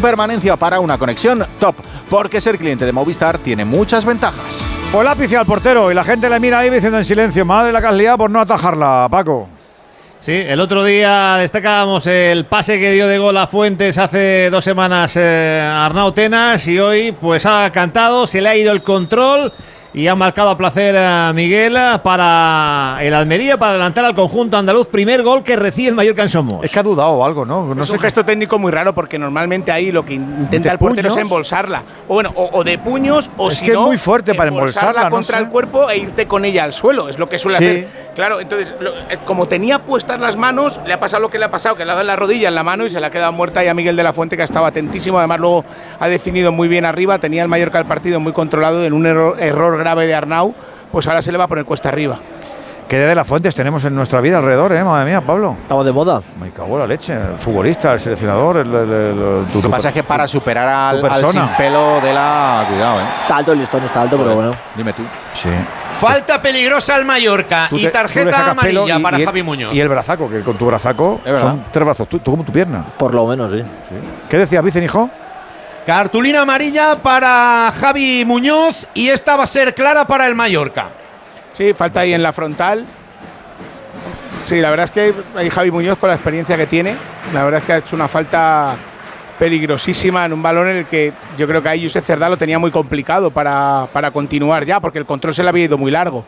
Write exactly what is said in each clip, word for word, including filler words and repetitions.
permanencia para una conexión top, porque ser cliente de Movistar tiene muchas ventajas. Pues lápiz al portero y la gente le mira ahí diciendo en silencio, madre la que has liado por no atajarla, Paco. Sí, el otro día destacábamos el pase que dio de gol a Fuentes hace dos semanas eh, Arnau Tenas, y hoy pues ha cantado, se le ha ido el control y ha marcado a placer a Miguel para el Almería, para adelantar al conjunto andaluz. Primer gol que recibe el Mallorca en Somos. Es que ha dudado o algo, ¿no? no es sé un gesto técnico muy raro, porque normalmente ahí lo que intenta ¿De el portero puños? es embolsarla. O bueno, o, o de puños, o Es si que es no, muy fuerte para embolsarla, no contra sé. el cuerpo e irte con ella al suelo. Es lo que suele Sí. hacer. Claro, entonces, lo, eh, como tenía puestas las manos, le ha pasado lo que le ha pasado, que le ha dado la rodilla en la mano y se le ha quedado muerta. Y a Miguel de la Fuente, que estaba atentísimo, además luego ha definido muy bien arriba, tenía el Mallorca el partido muy controlado, en un error, error grave de Arnau, pues ahora se le va a poner cuesta arriba. ¿Qué de las Fuentes tenemos en nuestra vida alrededor, eh? Madre mía, Pablo. Estamos de moda. Me cago en la leche. El futbolista, el seleccionador, el, el, el, el tu, Lo que pasa es que para superar al, tu al persona. sin pelo de la… Cuidado, ¿eh? Está alto el listón, está alto, pero bueno. Dime tú. Sí. Falta peligrosa al Mallorca Tú y te- tú le tarjeta sacas pelo amarilla y- para y el- Javi Muñoz. Y el brazaco, que con tu brazaco Es verdad. son tres brazos, tú, tú como tu pierna. Por lo menos, sí. ¿Qué decías, Vicen, hijo? Cartulina amarilla para Javi Muñoz y esta va a ser clara para el Mallorca. Sí, falta ahí en la frontal. Sí, la verdad es que ahí Javi Muñoz, con la experiencia que tiene, la verdad es que ha hecho una falta peligrosísima en un balón en el que yo creo que ahí Josep Cerdá lo tenía muy complicado para, para continuar ya, porque el control se le había ido muy largo.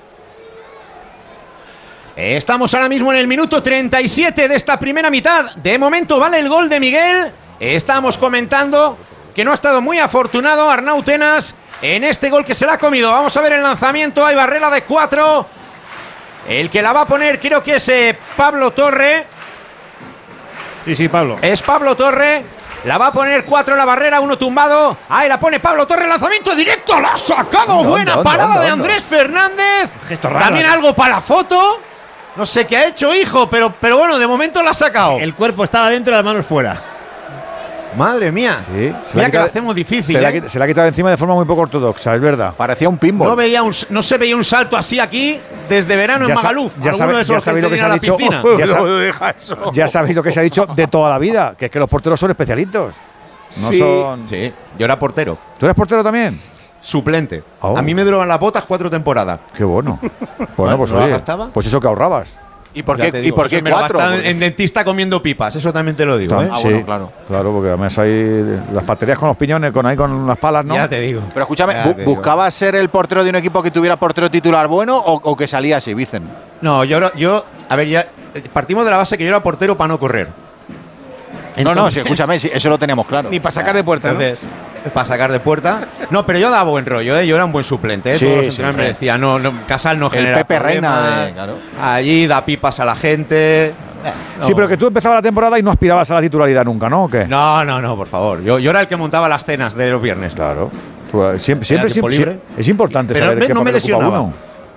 Estamos ahora mismo en el minuto treinta y siete de esta primera mitad. De momento vale el gol de Miguel. Estamos comentando que no ha estado muy afortunado Arnau Tenas en este gol que se la ha comido. Vamos a ver el lanzamiento. Hay barrera de cuatro. El que la va a poner creo que es eh, Pablo Torre. Sí, sí, Pablo. Es Pablo Torre. La va a poner cuatro en la barrera, uno tumbado. Ahí la pone Pablo Torre, lanzamiento directo. La ha sacado. ¿Dónde, Buena dónde, parada dónde, de dónde? Andrés Fernández. Gesto raro, También ¿eh? algo para la foto. No sé qué ha hecho, hijo, pero, pero bueno, de momento la ha sacado. El cuerpo estaba dentro y las manos fuera. Madre mía. Sí. Se Mira la ha que la quitado- hacemos difícil. Se la, ha ¿eh? quit- se la ha quitado encima de forma muy poco ortodoxa, es verdad. Parecía un pinball. No, veía un, no se veía un salto así aquí desde verano Ya en sa- Magaluf. ya Alguno sabe- de ya esos sabéis lo que se tienen ha a la dicho. piscina. Ya sa- deja eso. Ya sabéis lo que se ha dicho de toda la vida, que es que los porteros son especialitos. No Sí. son… Sí, yo era portero. ¿Tú eres portero también? Suplente. Oh. A mí me duran las botas cuatro temporadas. Qué bueno. Bueno, pues ¿No la oye, gastaba? pues eso que ahorrabas. ¿Y por Ya qué, te ¿y digo, por eso qué me lo cuatro? gastan Porque- en dentista comiendo pipas, eso también te lo digo. ¿eh? Ah, Sí, bueno, claro. Claro, porque además hay las baterías con los piñones, con ahí con las palas, ¿no? Ya te digo. Pero escúchame, Ya bu- te digo. ¿buscabas ser el portero de un equipo que tuviera portero titular bueno o, o que salía así, Vicen? No, yo, era- yo, a ver, ya eh, partimos de la base que yo era portero para no correr. No, no, Entonces- sí, escúchame, sí, eso lo teníamos claro. Ni para sacar de puerta, ¿no? Entonces, para sacar de puerta. No, pero yo daba buen rollo, ¿eh? Yo era un buen suplente, ¿eh? Sí, Todos los sí, entrenadores sí. me decían, no, no, Casal no El genera Pepe Reina problemas, de- claro. allí da pipas a la gente. Eh, Sí, no. pero que tú empezabas la temporada y no aspirabas a la titularidad nunca, ¿no? ¿O qué? No, no, no, por favor. Yo, yo era el que montaba las cenas de los viernes. Claro. Tú, eh, siempre, siempre, tiempo siempre- libre. es importante Pero saber me- qué no me papel ocupa lesionaba. uno.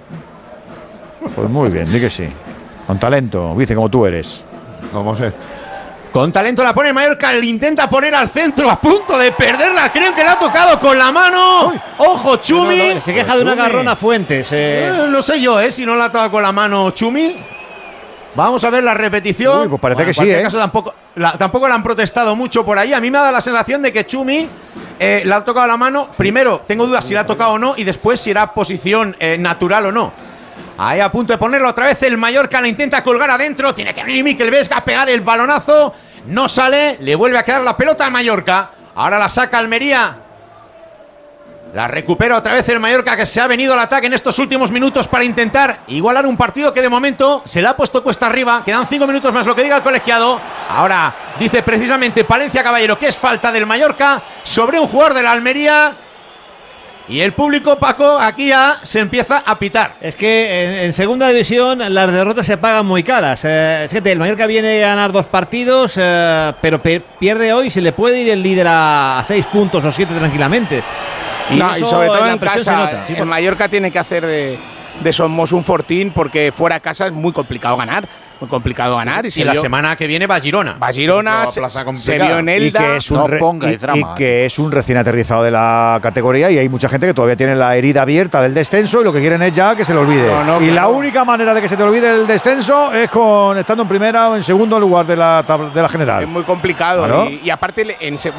Pues muy bien, di que sí. Con talento, dice como tú eres. ¿Cómo se? Con talento la pone el Mallorca, le intenta poner al centro, a punto de perderla. Creo que la ha tocado con la mano. Ojo, Chumi. No, no, no, se queja de un Chumi. agarrón a Fuentes. eh. Eh, no sé yo, ¿eh? Si no la ha tocado con la mano Chumi. Vamos a ver la repetición. Uy, pues parece que en sí, cualquier ¿eh? caso, tampoco, la, tampoco le han protestado mucho por ahí. A mí me ha dado la sensación de que Chumi eh, le ha tocado la mano. Primero, tengo dudas si la ha tocado o no. Y después, si era posición eh, natural o no. Ahí a punto de ponerlo otra vez el Mallorca. La intenta colgar adentro. Tiene que venir Mikel Vesga a pegar el balonazo. No sale. Le vuelve a quedar la pelota al Mallorca. Ahora la saca Almería. La recupera otra vez el Mallorca, que se ha venido al ataque en estos últimos minutos para intentar igualar un partido que de momento se le ha puesto cuesta arriba. Quedan cinco minutos más, lo que diga el colegiado. Ahora dice precisamente Palencia Caballero que es falta del Mallorca sobre un jugador de la Almería. Y el público, Paco, aquí ya se empieza a pitar. Es que en, en segunda división las derrotas se pagan muy caras. Eh, fíjate, el Mallorca viene a ganar dos partidos, eh, pero pe- pierde hoy. Se le puede ir el líder a, a seis puntos o siete tranquilamente. No, y eso sobre todo la en presión se casa, nota. Sí, el Mallorca tiene que hacer de, de Somos un fortín, porque fuera de casa es muy complicado ganar. Muy complicado ganar. Y, Y se la vio- semana que viene va a Girona. va a Girona, Otra se, plaza se complicada. vio en Y Elda. que, es un no re- pongáis y- drama. y que es un recién aterrizado de la categoría y hay mucha gente que todavía tiene la herida abierta del descenso y lo que quieren es ya que se le olvide. No, no, y que la no. única manera de que se te olvide el descenso es con estando en primera o en segundo lugar de la, tab- de la general. Es muy complicado. Claro. Y, y aparte, en, se-